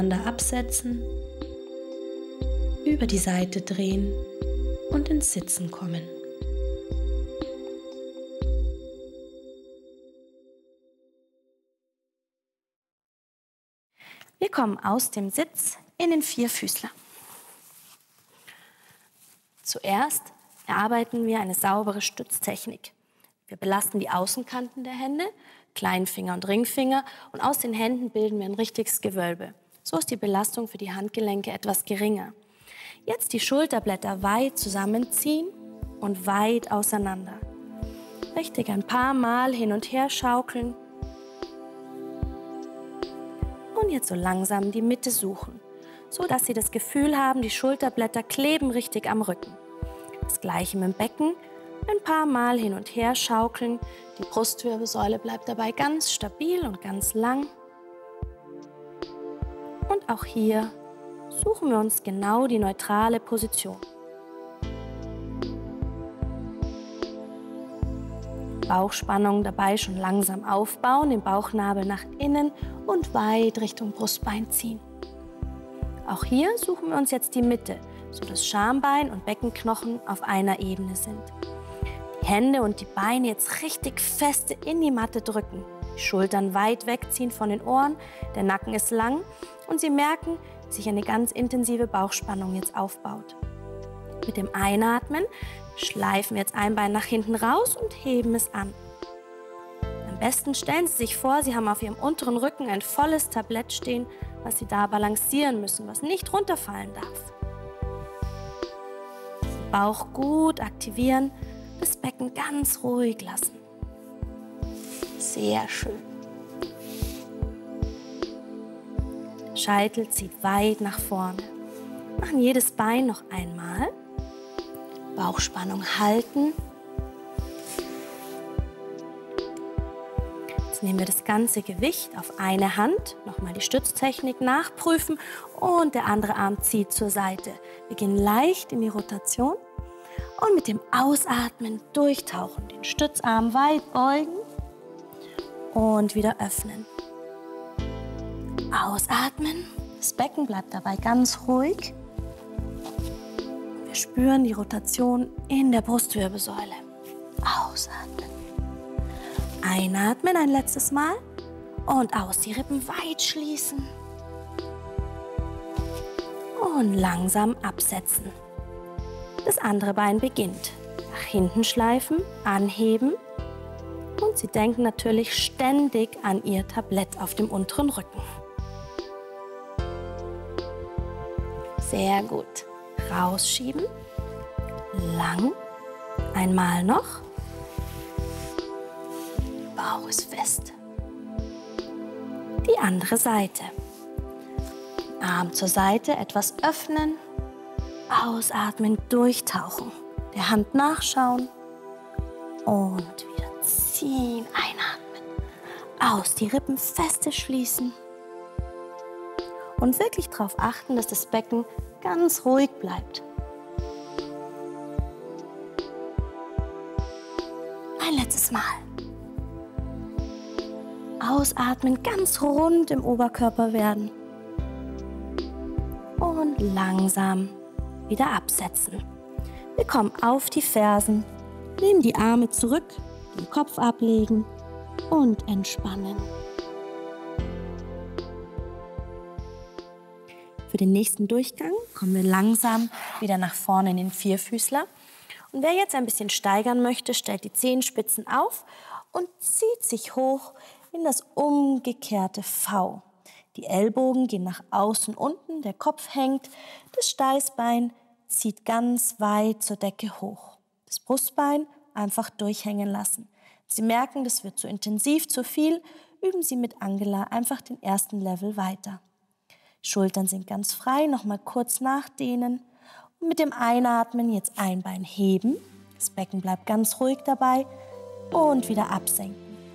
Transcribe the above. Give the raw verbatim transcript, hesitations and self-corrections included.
absetzen, über die Seite drehen und ins Sitzen kommen. Wir kommen aus dem Sitz in den Vierfüßler. Zuerst erarbeiten wir eine saubere Stütztechnik. Wir belasten die Außenkanten der Hände, Kleinfinger und Ringfinger, und aus den Händen bilden wir ein richtiges Gewölbe. So ist die Belastung für die Handgelenke etwas geringer. Jetzt die Schulterblätter weit zusammenziehen und weit auseinander. Richtig ein paar Mal hin und her schaukeln. Und jetzt so langsam die Mitte suchen, so dass Sie das Gefühl haben, die Schulterblätter kleben richtig am Rücken. Das Gleiche mit dem Becken, ein paar Mal hin und her schaukeln. Die Brustwirbelsäule bleibt dabei ganz stabil und ganz lang. Und auch hier suchen wir uns genau die neutrale Position. Bauchspannung dabei schon langsam aufbauen, den Bauchnabel nach innen und weit Richtung Brustbein ziehen. Auch hier suchen wir uns jetzt die Mitte, sodass Schambein und Beckenknochen auf einer Ebene sind. Die Hände und die Beine jetzt richtig fest in die Matte drücken. Die Schultern weit wegziehen von den Ohren, der Nacken ist lang und Sie merken, wie sich eine ganz intensive Bauchspannung jetzt aufbaut. Mit dem Einatmen schleifen wir jetzt ein Bein nach hinten raus und heben es an. Am besten stellen Sie sich vor, Sie haben auf Ihrem unteren Rücken ein volles Tablett stehen, was Sie da balancieren müssen, was nicht runterfallen darf. Den Bauch gut aktivieren, das Becken ganz ruhig lassen. Sehr schön. Der Scheitel zieht weit nach vorne. Wir machen jedes Bein noch einmal. Bauchspannung halten. Jetzt nehmen wir das ganze Gewicht auf eine Hand, nochmal die Stütztechnik nachprüfen und der andere Arm zieht zur Seite. Wir gehen leicht in die Rotation und mit dem Ausatmen durchtauchen, den Stützarm weit beugen und wieder öffnen. Ausatmen, das Becken bleibt dabei ganz ruhig. Wir spüren die Rotation in der Brustwirbelsäule. Ausatmen. Einatmen ein letztes Mal und aus, die Rippen weit schließen. Und langsam absetzen. Das andere Bein beginnt. Nach hinten schleifen, anheben. Und Sie denken natürlich ständig an Ihr Tablett auf dem unteren Rücken. Sehr gut. Rausschieben, lang, einmal noch, Bauch ist fest. Die andere Seite. Arm zur Seite, etwas öffnen, ausatmen, durchtauchen, der Hand nachschauen und wieder ziehen, einatmen, aus, die Rippen feste schließen und wirklich darauf achten, dass das Becken ganz ruhig bleibt. Ein letztes Mal. Ausatmen, ganz rund im Oberkörper werden. Und langsam wieder absetzen. Wir kommen auf die Fersen, nehmen die Arme zurück, den Kopf ablegen und entspannen. Für den nächsten Durchgang kommen wir langsam wieder nach vorne in den Vierfüßler. Und wer jetzt ein bisschen steigern möchte, stellt die Zehenspitzen auf und zieht sich hoch in das umgekehrte V. Die Ellbogen gehen nach außen unten, der Kopf hängt, das Steißbein zieht ganz weit zur Decke hoch. Das Brustbein einfach durchhängen lassen. Sie merken, das wird zu intensiv, zu viel, üben Sie mit Angela einfach den ersten Level weiter. Schultern sind ganz frei, nochmal kurz nachdehnen und mit dem Einatmen jetzt ein Bein heben, das Becken bleibt ganz ruhig dabei und wieder absenken.